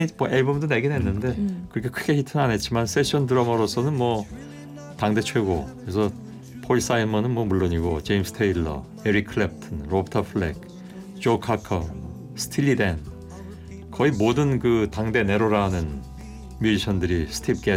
뭐 앨범도 내긴 했는데 그렇게 크게 히트는 안 했지만 세션 드러머로서는 뭐 당대 최고. 그래서 폴 사이먼은 뭐 물론이고 제임스 테일러, 에릭 클랩튼, 로버타 플렉, 조 카커, 스틸리 댄 거의 모든 그 당대 네로라는 뮤지션들이 스티브